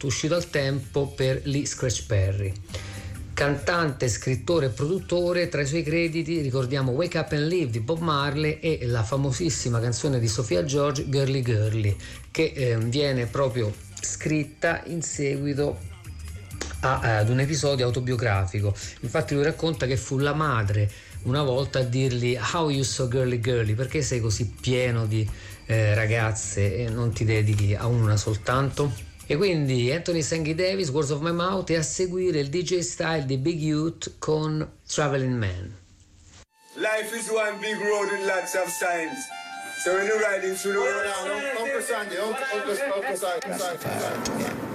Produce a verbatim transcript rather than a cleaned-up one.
uscito al tempo per Lee Scratch Perry. Cantante, scrittore e produttore, tra i suoi crediti ricordiamo Wake Up and Live di Bob Marley e la famosissima canzone di Sofia George, Girly Girly, che eh, viene proprio scritta in seguito a, ad un episodio autobiografico. Infatti lui racconta che fu la madre una volta a dirgli "How you so girly girly", perché sei così pieno di eh, ragazze e non ti dedichi a una soltanto? E quindi Anthony Sangy Davis, Words of My Mouth, e a seguire il D J style di Big Youth con Traveling Man. Life is one big road with lots of signs. So when you're riding through the road, Uncle Sandy, Uncle Sandy, Uncle Sandy.